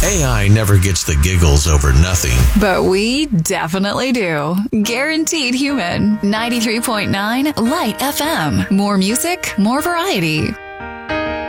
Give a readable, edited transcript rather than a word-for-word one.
AI never gets the giggles over nothing. But we definitely do. Guaranteed human. 93.9 Light FM. More music, more variety.